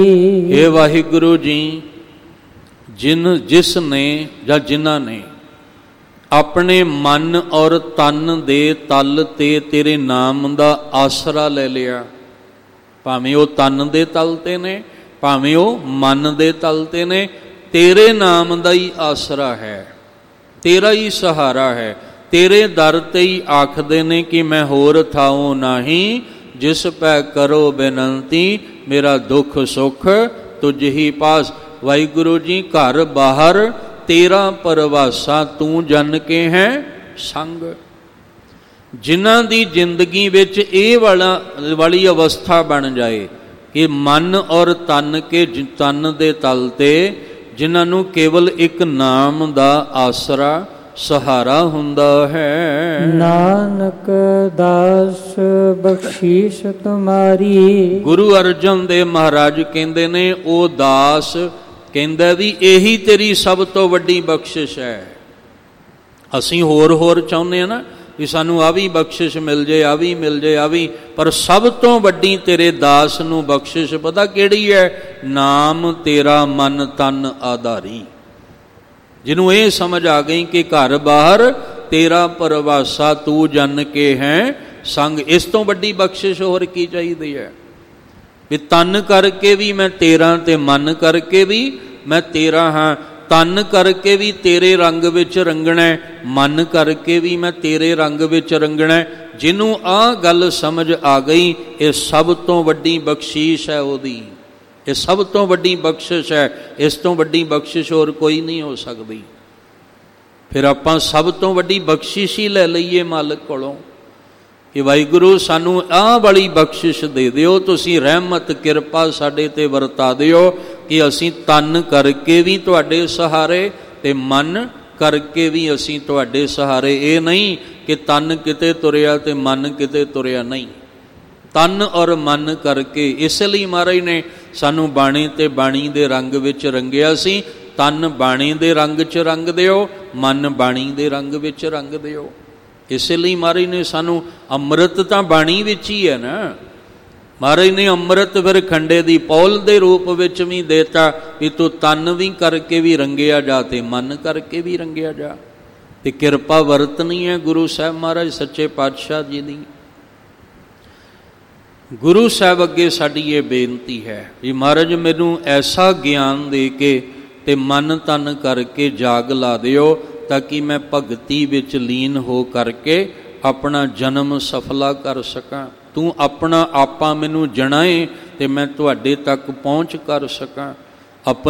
हे वाहिगुरु जी, जिस ने ਜਾਂ ਜਿਨ੍ਹਾਂ ਨੇ ਆਪਣੇ ਮਨ ਔਰ ਤਨ ਦੇ ਤਲ ਤੇ ਤੇਰੇ ਨਾਮ ਦਾ ਆਸਰਾ ਲੈ ਲਿਆ, ਭਾਵੇਂ ਉਹ ਤਨ ਦੇ ਤਲ ਤੇ ਨੇ, ਭਾਵੇਂ ਉਹ ਮਨ ਦੇ ਤਲ ਤੇ ਨੇ, ਤੇਰੇ ਨਾਮ ਦਾ ਹੀ ਆਸਰਾ ਹੈ, ਤੇਰਾ ਹੀ ਸਹਾਰਾ ਹੈ। ਤੇਰੇ ਦਰ ਤੇ ਹੀ ਆਖਦੇ ਨੇ ਕਿ ਮੈਂ ਹੋਰ ਥਾਉ ਨਹੀਂ, ਜਿਸ ਪੈ ਕਰੋ ਬੇਨੰਤੀ, ਮੇਰਾ ਦੁੱਖ ਸੁੱਖ ਤੁਝ ਹੀ ਪਾਸ। ਵਾਹਿਗੁਰੂ ਜੀ, ਘਰ ਬਾਹਰ ਤੇਰਾ ਪਰਵਾਸਾ ਤੂੰ ਜਨ ਕੇ ਹੈ ਸੰਗ। ਜਿਨ੍ਹਾਂ ਦੀ ਜ਼ਿੰਦਗੀ ਵਿੱਚ ਇਹ ਵਾਲੀ ਅਵਸਥਾ ਬਣ ਜਾਏ ਕਿ ਮਨ ਔਰ ਤਨ ਦੇ ਤਲ ਤੇ ਜਿਨ੍ਹਾਂ ਨੂੰ ਕੇਵਲ ਇੱਕ ਨਾਮ ਦਾ ਆਸਰਾ ਸਹਾਰਾ ਹੁੰਦਾ ਹੈ। ਨਾਨਕ ਦਾਸ ਬਖਸ਼ੀਸ਼ ਤੁਮਾਰੀ। ਗੁਰੂ ਅਰਜਨ ਦੇਵ ਮਹਾਰਾਜ ਕਹਿੰਦੇ ਨੇ, ਉਹ ਦਾਸ ਕਹਿੰਦਾ ਵੀ ਇਹੀ ਤੇਰੀ ਸਭ ਤੋਂ ਵੱਡੀ ਬਖਸ਼ਿਸ਼ ਹੈ। ਅਸੀਂ ਹੋਰ ਚਾਹੁੰਦੇ ਹਾਂ ਨਾ ਵੀ ਸਾਨੂੰ ਆ ਵੀ ਬਖਸ਼ਿਸ਼ ਮਿਲ ਜੇ, ਆ ਵੀ ਮਿਲ ਜੇ, ਆ ਵੀ, ਪਰ ਸਭ ਤੋਂ ਵੱਡੀ ਤੇਰੇ ਦਾਸ ਨੂੰ ਬਖਸ਼ਿਸ਼ ਪਤਾ ਕਿਹੜੀ ਹੈ? ਨਾਮ ਤੇਰਾ ਮਨ ਤਨ ਆਧਾਰੀ। ਜਿਹਨੂੰ ਇਹ ਸਮਝ ਆ ਗਈ ਕਿ ਘਰ ਬਾਹਰ ਤੇਰਾ ਪਰਵਾਸਾ ਤੂੰ ਜਨ ਕੇ ਹੈ ਸੰਗ, ਇਸ ਤੋਂ ਵੱਡੀ ਬਖਸ਼ਿਸ਼ ਹੋਰ ਕੀ ਚਾਹੀਦੀ ਹੈ? ਵੀ ਤਨ ਕਰਕੇ ਵੀ ਮੈਂ ਤੇਰਾ ਤੇ ਮਨ ਕਰਕੇ ਵੀ ਮੈਂ ਤੇਰਾ ਹਾਂ। ਤਨ ਕਰਕੇ ਵੀ ਤੇਰੇ ਰੰਗ ਵਿੱਚ ਰੰਗਣਾ, ਮਨ ਕਰਕੇ ਵੀ ਮੈਂ ਤੇਰੇ ਰੰਗ ਵਿੱਚ ਰੰਗਣਾ। ਜਿਹਨੂੰ ਆਹ ਗੱਲ ਸਮਝ ਆ ਗਈ, ਇਹ ਸਭ ਤੋਂ ਵੱਡੀ ਬਖਸ਼ੀਸ਼ ਹੈ ਉਹਦੀ, ਇਹ ਸਭ ਤੋਂ ਵੱਡੀ ਬਖਸ਼ਿਸ਼ ਹੈ। ਇਸ ਤੋਂ ਵੱਡੀ ਬਖਸ਼ਿਸ਼ ਹੋਰ ਕੋਈ ਨਹੀਂ ਹੋ ਸਕਦੀ। ਫਿਰ ਆਪਾਂ ਸਭ ਤੋਂ ਵੱਡੀ ਬਖਸ਼ਿਸ਼ ਹੀ ਲੈ ਲਈਏ ਮਾਲਕ ਕੋਲੋਂ ਕਿ ਵਾਹਿਗੁਰੂ ਸਾਨੂੰ ਆਹ ਵਾਲੀ ਬਖਸ਼ਿਸ਼ ਦੇ ਦਿਓ, ਤੁਸੀਂ ਰਹਿਮਤ ਕਿਰਪਾ ਸਾਡੇ ਤੇ ਵਰਤਾ ਦਿਓ ਕਿ ਅਸੀਂ ਤਨ ਕਰਕੇ ਵੀ ਤੁਹਾਡੇ ਸਹਾਰੇ ਤੇ ਮਨ ਕਰਕੇ ਵੀ ਅਸੀਂ ਤੁਹਾਡੇ ਸਹਾਰੇ। ਇਹ ਨਹੀਂ ਕਿ ਤਨ ਕਿਤੇ ਤੁਰਿਆ ਤੇ ਮਨ ਕਿਤੇ ਤੁਰਿਆ, ਨਹੀਂ, ਤਨ ਔਰ ਮਨ ਕਰਕੇ। ਇਸ ਲਈ ਮਹਾਰਾਜ ਨੇ ਸਾਨੂੰ ਬਾਣੀ ਤੇ ਬਾਣੀ ਦੇ ਰੰਗ ਵਿੱਚ ਰੰਗਿਆ ਸੀ। ਤਨ ਬਾਣੀ ਦੇ ਰੰਗ 'ਚ ਰੰਗ ਦਿਓ, ਮਨ ਬਾਣੀ ਦੇ ਰੰਗ ਵਿੱਚ ਰੰਗ ਦਿਓ। ਇਸੇ ਲਈ ਮਹਾਰਾਜ ਨੇ ਸਾਨੂੰ ਅੰਮ੍ਰਿਤ ਤਾਂ ਬਾਣੀ ਵਿੱਚ ਹੀ ਹੈ ਨਾ। ਮਹਾਰਾਜ ਨੇ ਅੰਮ੍ਰਿਤ ਫਿਰ ਖੰਡੇ ਦੀ ਪੌਲ ਦੇ ਰੂਪ ਵਿੱਚ ਵੀ ਦੇਤਾ ਵੀ ਤੂੰ ਤਨ ਵੀ ਕਰਕੇ ਵੀ ਰੰਗਿਆ ਜਾ ਤੇ ਮਨ ਕਰਕੇ ਵੀ ਰੰਗਿਆ ਜਾ। ਤੇ ਕਿਰਪਾ ਵਰਤਣੀ ਹੈ ਗੁਰੂ ਸਾਹਿਬ ਮਹਾਰਾਜ ਸੱਚੇ ਪਾਤਸ਼ਾਹ ਜੀ ਦੀ। ਗੁਰੂ ਸਾਹਿਬ ਅੱਗੇ ਸਾਡੀ ਇਹ ਬੇਨਤੀ ਹੈ ਵੀ ਮਹਾਰਾਜ ਮੈਨੂੰ ਐਸਾ ਗਿਆਨ ਦੇ ਕੇ ਤੇ ਮਨ ਤਨ ਕਰਕੇ ਜਾਗ ਲਾ ਦਿਓ ਤਾਂ ਕਿ ਮੈਂ ਭਗਤੀ ਵਿੱਚ ਲੀਨ ਹੋ ਕਰਕੇ ਆਪਣਾ ਜਨਮ ਸਫਲਾ ਕਰ ਸਕਾਂ। ਤੂੰ ਆਪਣਾ ਆਪਾ ਮੈਨੂੰ ਜਣਾਏ ਤੇ ਮੈਂ ਤੁਹਾਡੇ ਤੱਕ ਪਹੁੰਚ ਕਰ ਸਕਾਂ।